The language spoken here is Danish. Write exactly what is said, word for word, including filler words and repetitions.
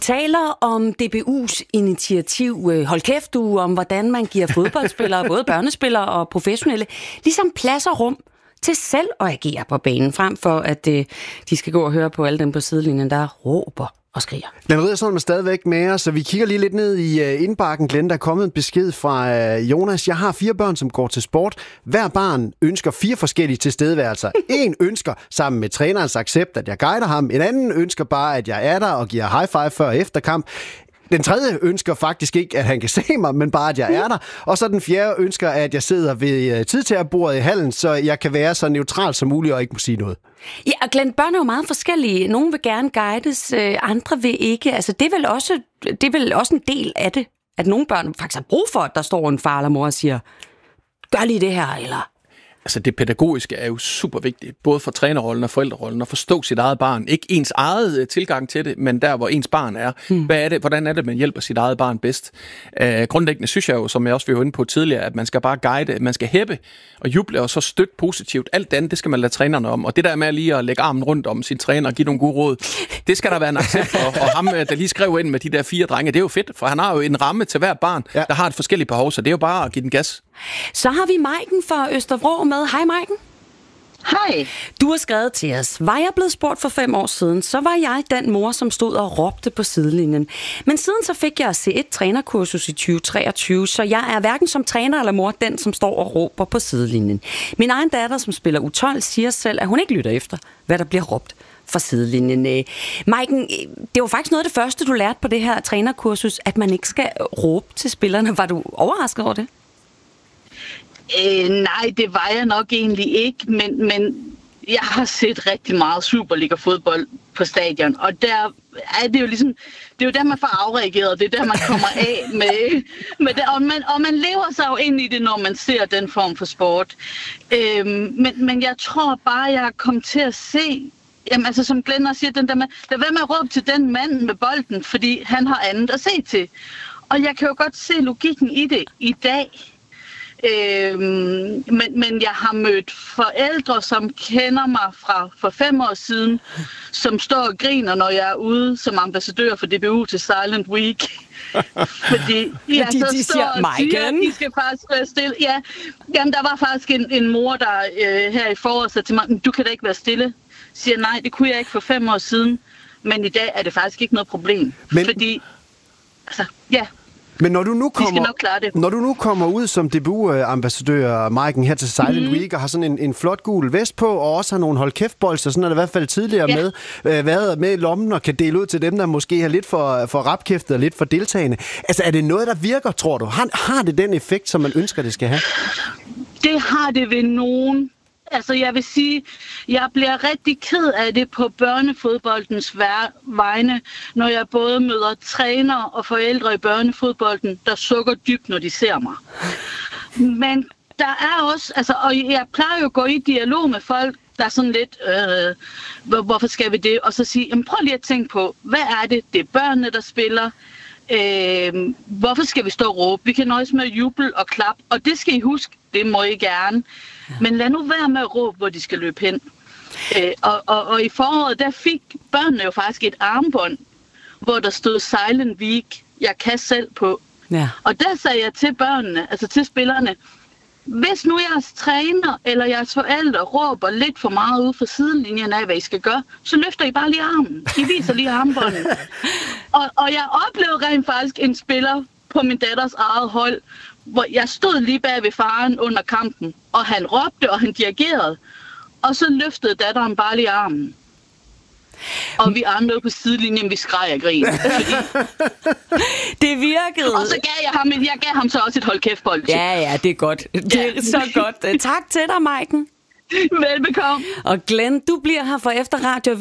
taler om D B U's initiativ Hold Kæft Du, om hvordan man giver fodboldspillere, både børnespillere og professionelle, ligesom plads og rum til selv at agere på banen, frem for at øh, de skal gå og høre på alle dem på sidelinjen, der råber og skriger. Glenn Riddersholm er stadigvæk med os, så vi kigger lige lidt ned i uh, indbakken. Glenn, der er kommet en besked fra uh, Jonas. Jeg har fire børn, som går til sport. Hver barn ønsker fire forskellige tilstedeværelser. En ønsker sammen med trænerens accept, at jeg guider ham. En anden ønsker bare, at jeg er der og giver high five før og efter kamp. Den tredje ønsker faktisk ikke, at han kan se mig, men bare, at jeg er der. Og så den fjerde ønsker, at jeg sidder ved tidtagerbordet i hallen, så jeg kan være så neutral som muligt og ikke må sige noget. Ja, og Glenn, børn er jo meget forskellige. Nogle vil gerne guides, andre vil ikke. Altså, det er vel også, det er vel også en del af det, at nogle børn faktisk har brug for, at der står en far eller mor og siger, gør lige det her, eller... Altså det pædagogiske er jo super vigtigt, både for trænerrollen og forældrerollen, at forstå sit eget barn. Ikke ens eget tilgang til det, men der, hvor ens barn er. Hmm. Hvad er det, hvordan er det, man hjælper sit eget barn bedst? Uh, grundlæggende synes jeg jo, som jeg også var inde på tidligere, at man skal bare guide, man skal hæppe og juble og så støtte positivt. Alt det andet, det skal man lade trænerne om. Og det der med lige at lægge armen rundt om sin træner og give nogle gode råd, det skal der være en accept for. Og ham, der lige skrev ind med de der fire drenge, det er jo fedt, for han har jo en ramme til hver barn, ja. Der har et forskelligt behov, så det er jo bare at give den gas. Så har vi Maiken fra Østervrå med. Hej Maiken. Hej. Du har skrevet til os. Var jeg blevet spurgt for fem år siden, så var jeg den mor, som stod og råbte på sidelinjen. Men siden så fik jeg C et trænerkursus i tyve treogtyve, så jeg er hverken som træner eller mor den, som står og råber på sidelinjen. Min egen datter, som spiller U tolv, siger selv, at hun ikke lytter efter, hvad der bliver råbt fra sidelinjen. Maiken, det var faktisk noget af det første, du lærte på det her trænerkursus, at man ikke skal råbe til spillerne. Var du overrasket over det? Øh, nej, det var jeg nok egentlig ikke, men, men jeg har set rigtig meget Superliga-fodbold på stadion, og der er det jo ligesom, det er jo der, man får afreageret, det er der, man kommer af med, med det, og man, og man lever sig jo ind i det, når man ser den form for sport. Øh, men, men jeg tror bare, jeg kom til at se, jamen altså som Glenn også siger, den der med, lad være med at råbe til den mand med bolden, fordi han har andet at se til. Og jeg kan jo godt se logikken i det i dag. Øhm, men, men jeg har mødt forældre, som kender mig fra for fem år siden, som står og griner, når jeg er ude som ambassadør for D B U til Silent Week. Fordi ja, de, så de står siger, og siger, at de skal faktisk være stille. Ja, jamen, der var faktisk en, en mor, der øh, her i foråret sagde til mig, du kan da ikke være stille. Siger nej, det kunne jeg ikke for fem år siden, men i dag er det faktisk ikke noget problem. Men... Fordi, altså, ja... Men når du nu kommer, når du nu kommer ud som D B U-ambassadør, Maiken, her til Silent mm. Week, og har sådan en, en flot gul vest på, og også har nogle hold kæft-bolster, sådan er det i hvert fald tidligere ja. med, øh, været med i lommen og kan dele ud til dem, der måske har lidt for, for rapkæftet og lidt for deltagende. Altså, er det noget, der virker, tror du? Har, har det den effekt, som man ønsker, det skal have? Det har det ved nogen. Altså, jeg vil sige, jeg bliver rigtig ked af det på børnefodboldens vegne, når jeg både møder trænere og forældre i børnefodbolden, der sukker dybt, når de ser mig. Men der er også, altså, og jeg plejer jo at gå i dialog med folk, der er sådan lidt, øh, hvorfor skal vi det? Og så sige, jamen prøv lige at tænke på, hvad er det? Det er børnene, der spiller. Øh, hvorfor skal vi stå og råbe? Vi kan nøjes med at juble og klappe, og det skal I huske, det må I gerne. Men lad nu være med at råbe, hvor de skal løbe hen. Øh, og, og, og i foråret, der fik børnene jo faktisk et armbånd, hvor der stod Silent Week, jeg kan selv på. Ja. Og der sagde jeg til børnene, altså til spillerne, hvis nu jeres træner eller jeres forældre råber lidt for meget ude fra sidelinjen af, hvad I skal gøre, så løfter I bare lige armen. I viser lige armbåndet. og, og jeg oplevede rent faktisk en spiller på min datters eget hold, hvor jeg stod lige bag ved faren under kampen, og han råbte, og han dirigerede, og så løftede datteren bare lige armen. Og vi andre på sidelinjen, vi skreg af grin. Det virkede. Og så gav jeg ham, jeg gav ham så også et hold kæft-bold. Ja, ja, det er godt. Det er ja. så godt. Tak til dig, Maiken. Velbekomme. Og Glenn, du bliver her for Efter Radio.